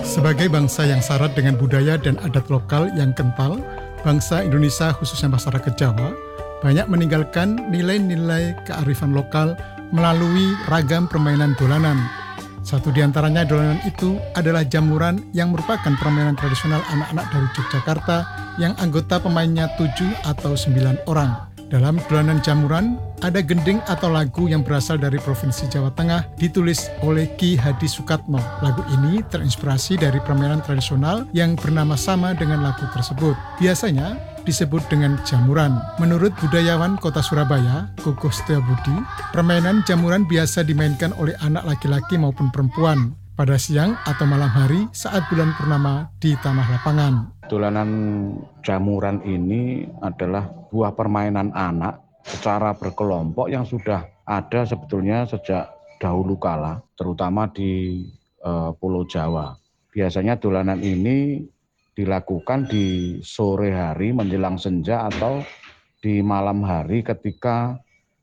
Sebagai bangsa yang syarat dengan budaya dan adat lokal yang kental, bangsa Indonesia khususnya masyarakat Jawa banyak meninggalkan nilai-nilai kearifan lokal melalui ragam permainan dolanan. Satu di antaranya dolanan itu adalah jamuran yang merupakan permainan tradisional anak-anak dari Yogyakarta yang anggota pemainnya 7 atau 9 orang. Dalam dolanan jamuran, ada gending atau lagu yang berasal dari Provinsi Jawa Tengah ditulis oleh Ki Hadi Sukatno. Lagu ini terinspirasi dari permainan tradisional yang bernama sama dengan lagu tersebut. Biasanya disebut dengan jamuran. Menurut budayawan Kota Surabaya, Kukuh Setiabudi, permainan jamuran biasa dimainkan oleh anak laki-laki maupun perempuan pada siang atau malam hari saat bulan purnama di tanah lapangan. Dolanan jamuran ini adalah buah permainan anak secara berkelompok yang sudah ada sebetulnya sejak dahulu kala, terutama di Pulau Jawa. Biasanya dolanan ini dilakukan di sore hari menjelang senja atau di malam hari ketika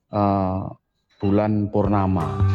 bulan purnama.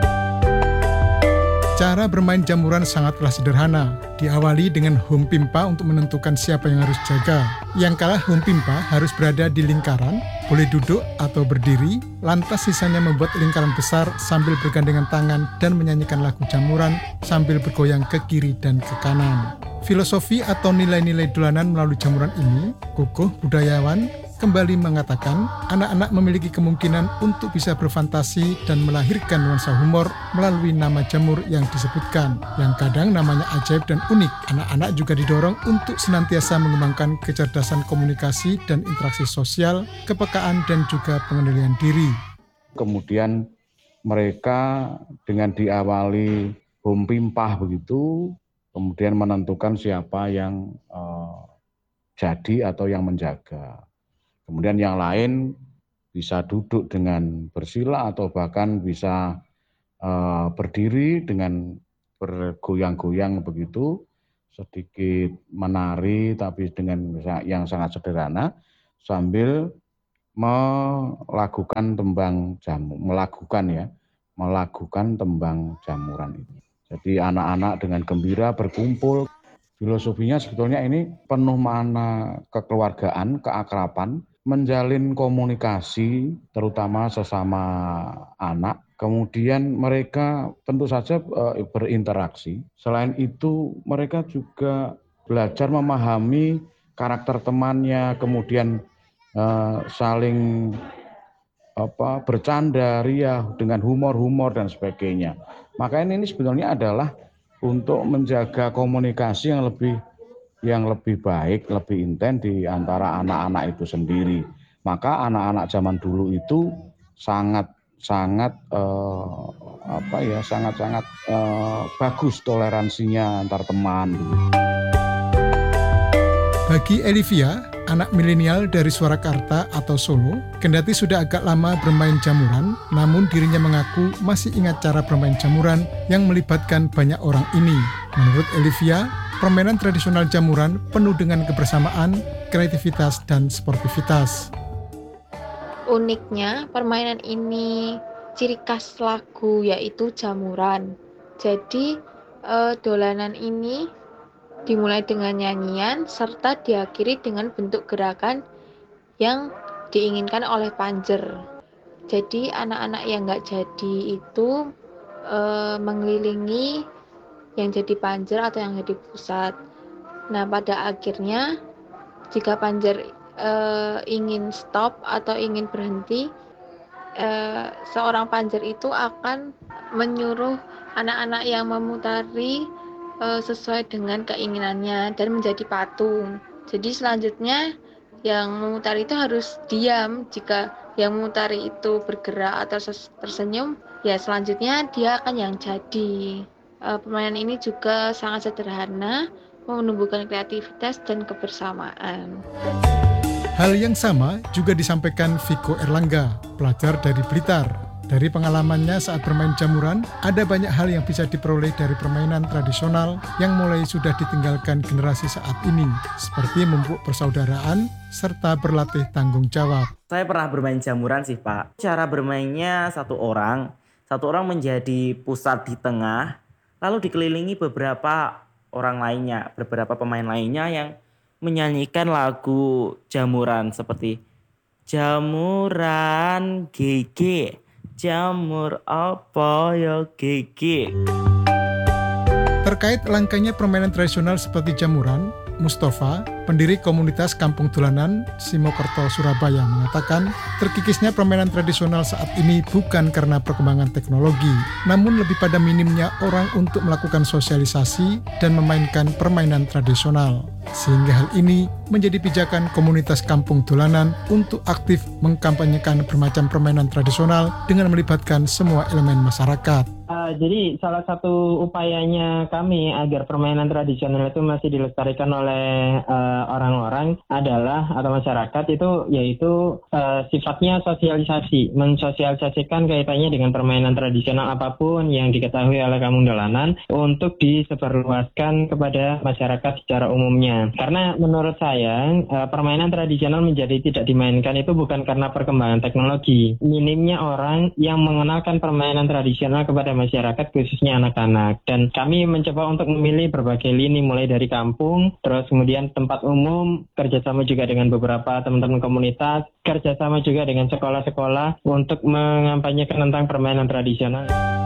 Cara bermain jamuran sangatlah sederhana. Diawali dengan hum pimpa untuk menentukan siapa yang harus jaga. Yang kalah hum pimpa harus berada di lingkaran, boleh duduk atau berdiri, lantas sisanya membuat lingkaran besar sambil bergandengan tangan dan menyanyikan lagu jamuran sambil bergoyang ke kiri dan ke kanan. Filosofi atau nilai-nilai dolanan melalui jamuran ini, Kukuh budayawan kembali mengatakan anak-anak memiliki kemungkinan untuk bisa berfantasi dan melahirkan nuansa humor melalui nama jamur yang disebutkan, yang kadang namanya ajaib dan unik. Anak-anak juga didorong untuk senantiasa mengembangkan kecerdasan komunikasi dan interaksi sosial, kepekaan dan juga pengendalian diri. Kemudian mereka dengan diawali hum pimpah begitu, kemudian menentukan siapa yang jadi atau yang menjaga. Kemudian yang lain bisa duduk dengan bersila atau bahkan bisa berdiri dengan bergoyang-goyang begitu, sedikit menari tapi dengan yang sangat sederhana sambil melakukan tembang tembang jamuran ini. Jadi anak-anak dengan gembira berkumpul. Filosofinya sebetulnya ini penuh makna kekeluargaan, keakraban, menjalin komunikasi terutama sesama anak. Kemudian mereka tentu saja berinteraksi. Selain itu mereka juga belajar memahami karakter temannya, kemudian saling bercanda, riah dengan humor dan sebagainya. Maka ini sebetulnya adalah untuk menjaga komunikasi yang lebih baik, lebih intens di antara anak-anak itu sendiri. Maka anak-anak zaman dulu itu sangat bagus toleransinya antar teman. Bagi Elivia, anak milenial dari Surakarta atau Solo, kendati sudah agak lama bermain jamuran, namun dirinya mengaku masih ingat cara bermain jamuran yang melibatkan banyak orang ini. Menurut Elivia, permainan tradisional jamuran penuh dengan kebersamaan, kreativitas, dan sportivitas. Uniknya, permainan ini ciri khas lagu yaitu jamuran. Jadi, dolanan ini dimulai dengan nyanyian serta diakhiri dengan bentuk gerakan yang diinginkan oleh panjer. Jadi anak-anak yang nggak jadi itu mengelilingi yang jadi panjer atau yang jadi pusat. Nah pada akhirnya jika panjer ingin stop atau ingin berhenti, seorang panjer itu akan menyuruh anak-anak yang memutari sesuai dengan keinginannya dan menjadi patung. Jadi selanjutnya yang memutari itu harus diam. Jika yang memutari itu bergerak atau tersenyum, ya selanjutnya dia akan yang jadi. Permainan ini juga sangat sederhana, menumbuhkan kreativitas dan kebersamaan. Hal yang sama juga disampaikan Viko Erlangga, pelajar dari Blitar. Dari pengalamannya saat bermain jamuran, ada banyak hal yang bisa diperoleh dari permainan tradisional yang mulai sudah ditinggalkan generasi saat ini, seperti memupuk persaudaraan serta berlatih tanggung jawab. Saya pernah bermain jamuran sih Pak. Cara bermainnya satu orang menjadi pusat di tengah, lalu dikelilingi beberapa orang lainnya, beberapa pemain lainnya yang menyanyikan lagu Jamuran seperti Jamuran GG, jamur apa ya GG. Terkait langkanya permainan tradisional seperti jamuran, Mustafa, pendiri komunitas Kampung Dolanan Simokerto, Surabaya, mengatakan terkikisnya permainan tradisional saat ini bukan karena perkembangan teknologi, namun lebih pada minimnya orang untuk melakukan sosialisasi dan memainkan permainan tradisional. Sehingga hal ini menjadi pijakan komunitas Kampung Dolanan untuk aktif mengkampanyekan bermacam permainan tradisional dengan melibatkan semua elemen masyarakat. Jadi salah satu upayanya kami agar permainan tradisional itu masih dilestarikan oleh orang-orang adalah atau masyarakat itu yaitu sifatnya sosialisasi, mensosialisasikan kaitannya dengan permainan tradisional apapun yang diketahui oleh Kampung Dolanan untuk disebarluaskan kepada masyarakat secara umumnya. Karena menurut saya permainan tradisional menjadi tidak dimainkan itu bukan karena perkembangan teknologi. Minimnya orang yang mengenalkan permainan tradisional kepada masyarakat khususnya anak-anak, dan kami mencoba untuk memilih berbagai lini mulai dari kampung, terus kemudian tempat umum, kerjasama juga dengan beberapa teman-teman komunitas, kerjasama juga dengan sekolah-sekolah untuk mengampanyekan tentang permainan tradisional.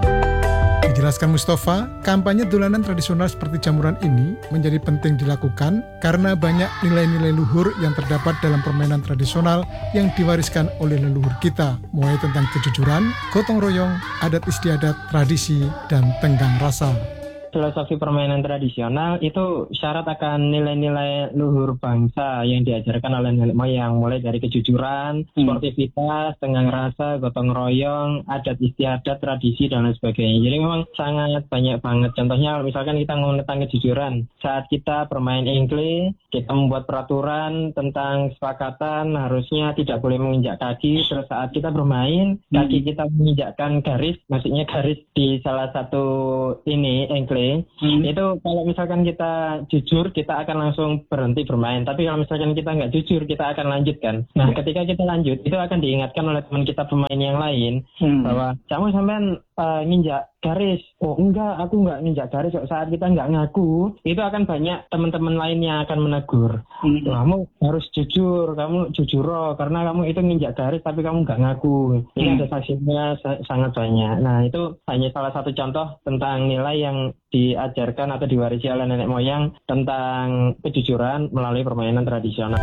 Dijelaskan Mustafa, kampanye dolanan tradisional seperti jamuran ini menjadi penting dilakukan karena banyak nilai-nilai luhur yang terdapat dalam permainan tradisional yang diwariskan oleh leluhur kita, mulai tentang kejujuran, gotong royong, adat istiadat, tradisi, dan tenggang rasa. Filosofi permainan tradisional itu syarat akan nilai-nilai luhur bangsa yang diajarkan oleh nenek moyang, mulai dari kejujuran, sportivitas, tenggang rasa, gotong royong, adat istiadat, tradisi, dan lain sebagainya. Jadi memang sangat banyak banget. Contohnya misalkan kita ngomong tentang kejujuran, saat kita bermain engkle, kita membuat peraturan tentang kesepakatan harusnya tidak boleh menginjak kaki. Terus saat kita bermain, kaki kita menginjakkan garis, maksudnya garis di salah satu ini engkle. Itu kalau misalkan kita jujur, kita akan langsung berhenti bermain. Tapi kalau misalkan kita nggak jujur, kita akan lanjutkan. Nah, ketika kita lanjut, itu akan diingatkan oleh teman kita pemain yang lain bahwa kamu sampean nginjak garis. Oh enggak, aku nggak nginjak garis. Saat kita nggak ngaku, itu akan banyak teman-teman lain yang akan menegur. Kamu harus jujur, kamu jujur karena kamu itu nginjak garis tapi kamu nggak ngaku. Ini ada saksinya sangat banyak. Nah, itu hanya salah satu contoh tentang nilai yang diajarkan atau diwarisi oleh nenek moyang tentang kejujuran melalui permainan tradisional.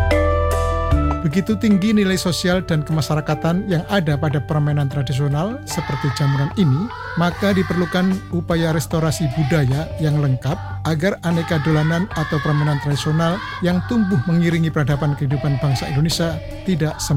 Begitu tinggi nilai sosial dan kemasyarakatan yang ada pada permainan tradisional seperti jamuran ini, maka diperlukan upaya restorasi budaya yang lengkap agar aneka dolanan atau permainan tradisional yang tumbuh mengiringi peradaban kehidupan bangsa Indonesia tidak